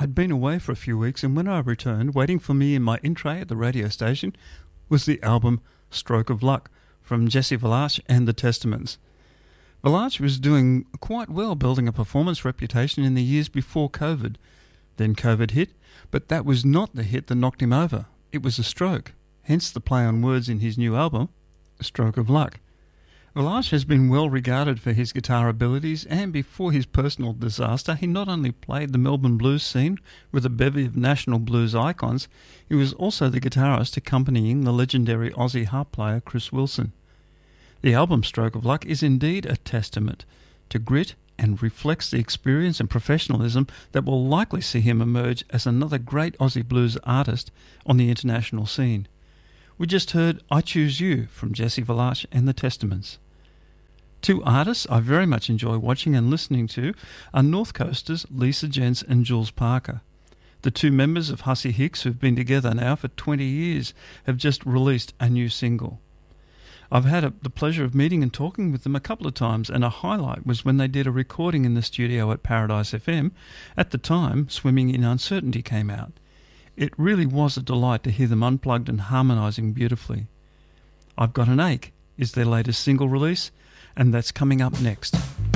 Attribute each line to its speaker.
Speaker 1: I'd been away for a few weeks, and when I returned, waiting for me in my in-tray at the radio station was the album Stroke of Luck from Jesse Valache and the Testaments. Valache was doing quite well building a performance reputation in the years before COVID. Then COVID hit, but that was not the hit that knocked him over. It was a stroke, hence the play on words in his new album, Stroke of Luck. Valache has been well regarded for his guitar abilities, and before his personal disaster, he not only played the Melbourne blues scene with a bevy of national blues icons, he was also the guitarist accompanying the legendary Aussie harp player Chris Wilson. The album Stroke of Luck is indeed a testament to grit and reflects the experience and professionalism that will likely see him emerge as another great Aussie blues artist on the international scene. We just heard I Choose You from Jesse Valache and the Testaments. Two artists I very much enjoy watching and listening to are North Coasters Lisa Gents and Jules Parker. The two members of Hussey Hicks, who've been together now for 20 years, have just released a new single. I've had the pleasure of meeting and talking with them a couple of times, and a highlight was when they did a recording in the studio at Paradise FM. At the time, Swimming in Uncertainty came out. It really was a delight to hear them unplugged and harmonising beautifully. I've Got an Ache is their latest single release, and that's coming up next.